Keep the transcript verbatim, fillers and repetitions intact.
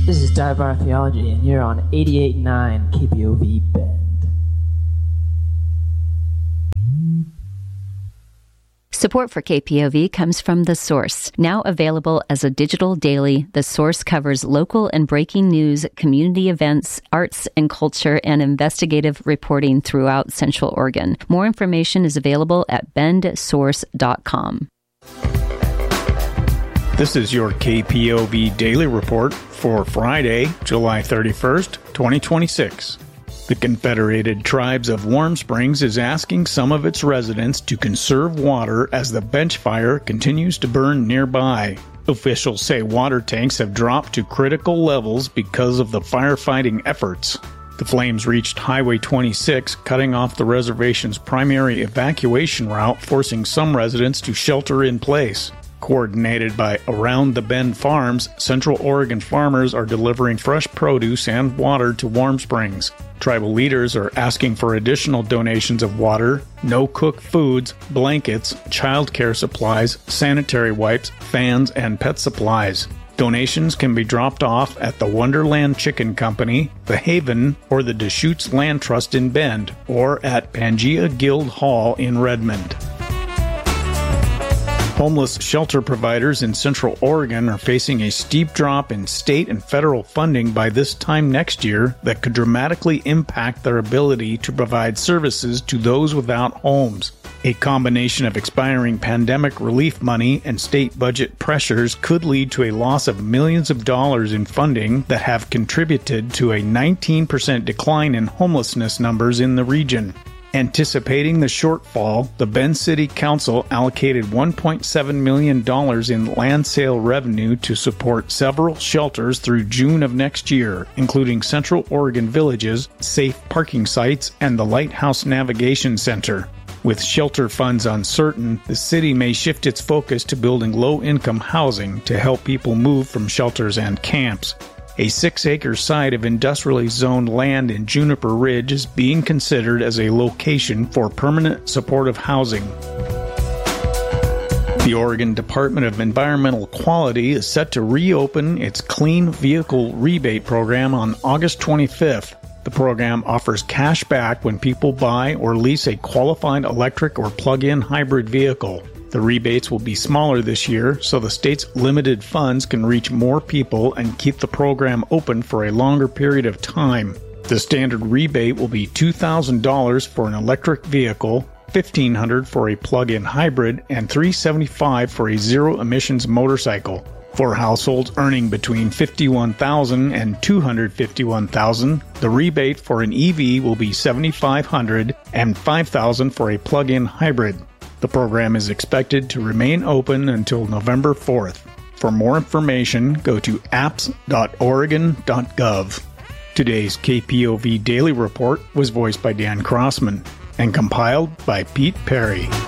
This is Dive Bar Theology, and you're on eighty-eight point nine K P O V Bend. Support for K P O V comes from The Source. Now available as a digital daily, The Source covers local and breaking news, community events, arts and culture, and investigative reporting throughout Central Oregon. More information is available at bend source dot com. This is your K P O V Daily Report for Friday, July thirty-first, twenty twenty-six. The Confederated Tribes of Warm Springs is asking some of its residents to conserve water as the bench fire continues to burn nearby. Officials say water tanks have dropped to critical levels because of the firefighting efforts. The flames reached Highway twenty-six, cutting off the reservation's primary evacuation route, forcing some residents to shelter in place. Coordinated by Around the Bend Farms, Central Oregon farmers are delivering fresh produce and water to Warm Springs. Tribal leaders are asking for additional donations of water, no-cook foods, blankets, child care supplies, sanitary wipes, fans, and pet supplies. Donations can be dropped off at the Wonderland Chicken Company, The Haven, or the Deschutes Land Trust in Bend, or at Pangea Guild Hall in Redmond. Homeless shelter providers in Central Oregon are facing a steep drop in state and federal funding by this time next year that could dramatically impact their ability to provide services to those without homes. A combination of expiring pandemic relief money and state budget pressures could lead to a loss of millions of dollars in funding that have contributed to a nineteen percent decline in homelessness numbers in the region. Anticipating the shortfall, the Bend City Council allocated one point seven million dollars in land sale revenue to support several shelters through June of next year, including Central Oregon Villages, safe parking sites, and the Lighthouse Navigation Center. With shelter funds uncertain, the city may shift its focus to building low-income housing to help people move from shelters and camps. A six-acre site of industrially zoned land in Juniper Ridge is being considered as a location for permanent supportive housing. The Oregon Department of Environmental Quality is set to reopen its Clean Vehicle Rebate Program on August twenty-fifth. The program offers cash back when people buy or lease a qualified electric or plug-in hybrid vehicle. The rebates will be smaller this year, so the state's limited funds can reach more people and keep the program open for a longer period of time. The standard rebate will be two thousand dollars for an electric vehicle, fifteen hundred dollars for a plug-in hybrid, and three hundred seventy-five dollars for a zero-emissions motorcycle. For households earning between fifty-one thousand dollars and two hundred fifty-one thousand dollars, the rebate for an E V will be seven thousand five hundred dollars and five thousand dollars for a plug-in hybrid. The program is expected to remain open until November fourth. For more information, go to apps dot oregon dot gov. Today's K P O V Daily Report was voiced by Dan Crossman and compiled by Pete Perry.